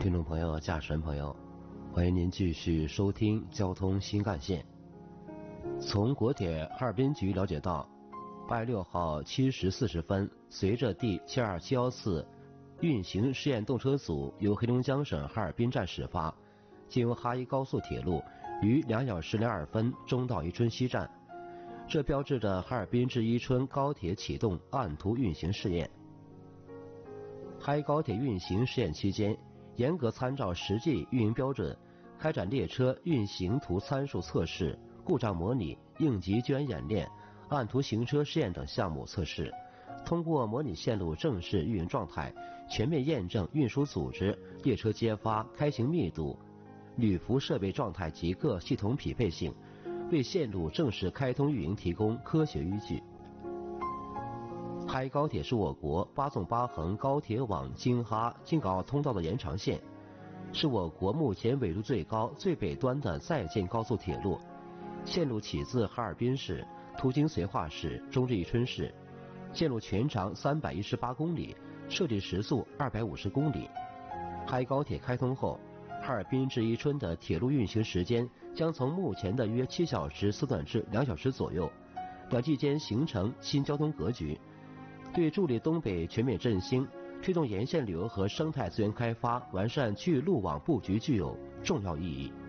听众朋友、驾驶人朋友，欢迎您继续收听交通新干线。从国铁哈尔滨局了解到，8月6号7时40分，随着第72714次运行试验动车组由黑龙江省哈尔滨站始发，经由哈一高速铁路于2小时02分终到宜春西站，这标志着哈尔滨至伊春高铁启动按图运行试验。哈一高铁运行试验期间，严格参照实际运营标准，开展列车运行图参数测试、故障模拟、应急救援演练、按图行车试验等项目测试，通过模拟线路正式运营状态，全面验证运输组织、列车揭发、开行密度、旅服设备状态及各系统匹配性，为线路正式开通运营提供科学依据。哈一高铁是我国8纵8横高铁网京哈京港澳通道的延长线，是我国目前纬度最高、最北端的在建高速铁路。线路起自哈尔滨市，途经绥化市，终至宜春市。线路全长318公里，设计时速250公里。哈一高铁开通后，哈尔滨至宜春的铁路运行时间将从目前的约7小时缩短至2小时左右，两地间形成新交通格局，对助力东北全面振兴、推动沿线旅游和生态资源开发、完善区域路网布局具有重要意义。